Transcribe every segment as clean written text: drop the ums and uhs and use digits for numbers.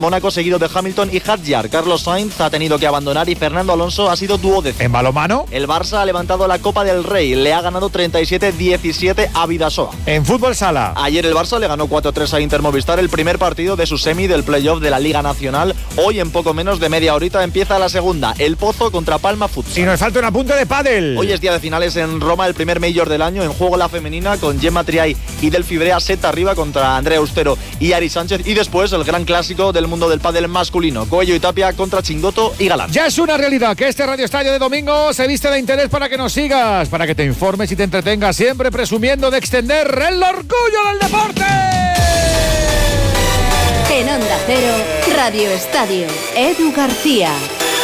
Mónaco, seguido de Hamilton y Hadjar. Carlos Sainz ha tenido que abandonar y Fernando Alonso ha sido duodécimo. ¿En balonmano? El Barça ha levantado la Copa del Rey, le ha ganado 37-17 a Bidasoa. En fútbol sala. Ayer el Barça le ganó 4-3 a Inter Movistar, el primer partido de su semi del playoff de la Liga Nacional. Hoy, en poco menos de media horita, empieza la segunda, el Pozo contra Palma Futsal. Y nos falta un apunte de pádel. Hoy es día de finales en Roma, el primer Major del año. En juego la femenina con Gemma Triay y Delphi Brea, set arriba contra Andrea Austero y Ari Sánchez. Y después el gran clásico del mundo del pádel masculino, Coello y Tapia contra Chingoto y Galán. Ya es una realidad que este Radio Estadio de domingo se viste de interés para que nos sigas, para que te informes y te entretengas, siempre presumiendo de extender el orgullo del deporte. En Onda Cero, Radio Estadio, Edu García.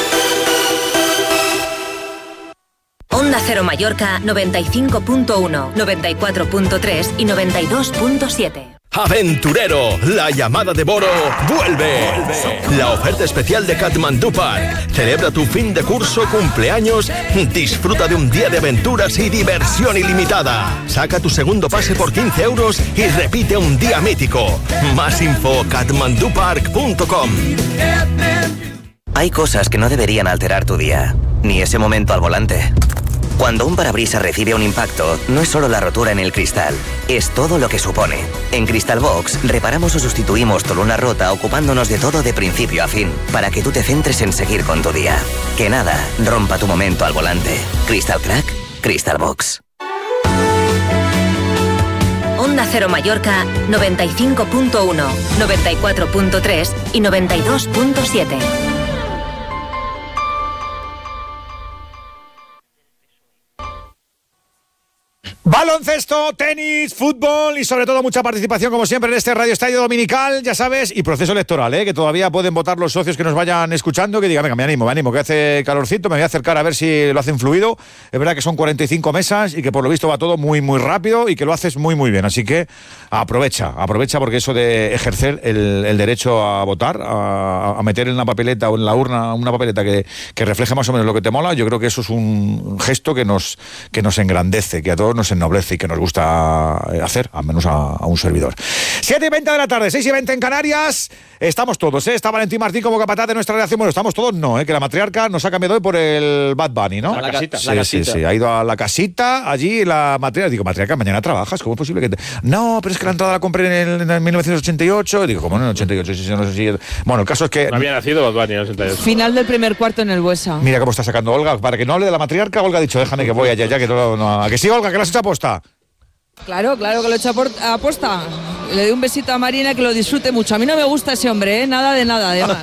Onda Cero Mallorca 95.1, 94.3 y 92.7. Aventurero, la llamada de Boro vuelve. La oferta especial de Katmandú Park. Celebra tu fin de curso, cumpleaños, disfruta de un día de aventuras y diversión ilimitada. Saca tu segundo pase por 15 euros y repite un día mítico. Más info katmandupark.com. Hay cosas que no deberían alterar tu día, ni ese momento al volante. Cuando un parabrisas recibe un impacto, no es solo la rotura en el cristal, es todo lo que supone. En Crystal Box reparamos o sustituimos tu luna rota ocupándonos de todo de principio a fin, para que tú te centres en seguir con tu día. Que nada rompa tu momento al volante. Crystal Crack, Crystal Box. Onda Cero Mallorca 95.1, 94.3 y 92.7. Baloncesto, tenis, fútbol y sobre todo mucha participación como siempre en este Radio Estadio Dominical, ya sabes, y proceso electoral, que todavía pueden votar los socios que nos vayan escuchando, que digan, venga, me animo, que hace calorcito, me voy a acercar a ver si lo hacen fluido. Es verdad que son 45 mesas y que por lo visto va todo muy, muy rápido y que lo haces muy, muy bien, así que aprovecha porque eso de ejercer el derecho a votar, a meter en la papeleta o en la urna una papeleta que refleje más o menos lo que te mola, yo creo que eso es un gesto que nos engrandece, que a todos nos ennoblece y que nos gusta hacer, al menos a un servidor. 7:20 de la tarde, 6:20 en Canarias. Estamos todos, Está Valentín Martín como capataz de nuestra redacción. Bueno, estamos todos, no, que la matriarca nos ha cambiado hoy por el Bad Bunny, ¿no? La casita. Sí, ha ido a la casita, allí la matriarca. Digo, matriarca, mañana trabajas, ¿cómo es posible que No, pero es que la entrada la compré en el 1988. Digo, ¿cómo en el 88? No sé si... Bueno, el caso es que... No había nacido Bad Bunny en el 88. Final del primer cuarto en el Buesa. Mira cómo está sacando Olga, para que no hable de la matriarca. Olga ha dicho, déjame que voy allá, ya que todo... No, ¿a que sí, Olga, que la has hecho aposta? Claro que lo he hecho aposta. Le doy un besito a Marina, que lo disfrute mucho. A mí no me gusta ese hombre, nada de nada, además.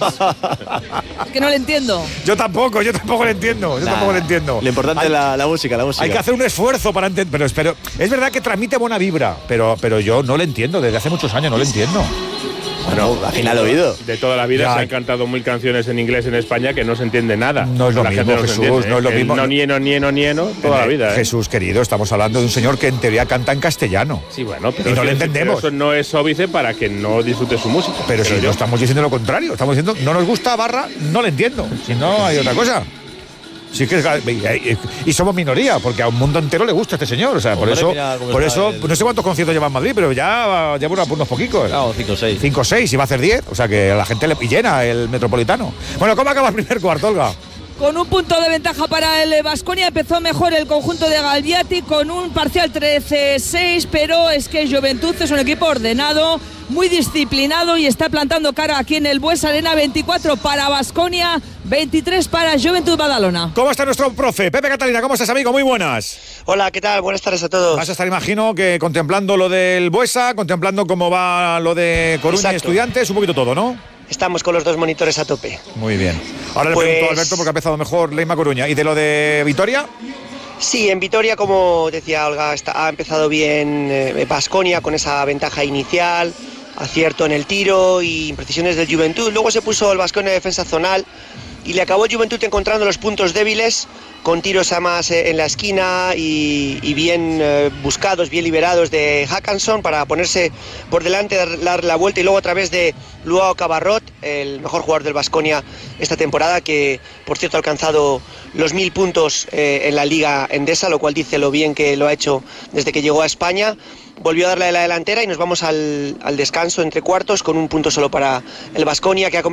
Es que no le entiendo. Yo tampoco le entiendo. Lo importante es la música. Hay que hacer un esfuerzo para entender. Pero es verdad que transmite buena vibra, pero yo no le entiendo, desde hace muchos años no le entiendo. Bueno, al final oído. De toda la vida se han cantado 1000 canciones en inglés en España que no se entiende nada. No es lo mismo, Jesús, no es lo mismo. No nieno, toda la vida. Jesús, querido, estamos hablando de un señor que en teoría canta en castellano. Sí, bueno, pero y no le entendemos. Eso no es óbice para que no disfrute su música. Pero si no estamos diciendo lo contrario, estamos diciendo no nos gusta no le entiendo. Si no hay otra cosa. Sí que y somos minoría, porque a un mundo entero le gusta este señor, o sea, por eso no sé cuántos conciertos lleva en Madrid, pero ya lleva unos poquitos. Claro, 5 o 6. 5 o 6 y va a hacer 10, o sea que a la gente le llena el Metropolitano. Bueno, ¿cómo acaba el primer cuarto, Olga? Con un punto de ventaja para el Baskonia, empezó mejor el conjunto de Galviati con un parcial 13-6, pero es que Juventud es un equipo ordenado, muy disciplinado y está plantando cara aquí en el Buesa Arena. 24 para Baskonia, 23 para Juventud Badalona. ¿Cómo está nuestro profe? Pepe Catalina, ¿cómo estás, amigo? Muy buenas. Hola, ¿qué tal? Buenas tardes a todos. Vas a estar, imagino, que contemplando lo del Buesa, contemplando cómo va lo de Coruña y Estudiantes, un poquito todo, ¿no? Estamos con los dos monitores a tope. Muy bien. Ahora le pregunto a Alberto porque ha empezado mejor Leima Coruña. ¿Y de lo de Vitoria? Sí, en Vitoria, como decía Olga, ha empezado bien Baskonia con esa ventaja inicial, acierto en el tiro y imprecisiones del Juventud. Luego se puso el Baskonia de defensa zonal y le acabó el Juventud encontrando los puntos débiles con tiros además en la esquina y bien buscados, bien liberados de Hackanson para ponerse por delante, dar la vuelta y luego a través de Luao Cabarrot, el mejor jugador del Baskonia, esta temporada, que por cierto ha alcanzado los 1000 puntos en la Liga Endesa, lo cual dice lo bien que lo ha hecho desde que llegó a España. Volvió a darle a la delantera y nos vamos al descanso entre cuartos con un punto solo para el Baskonia, que ha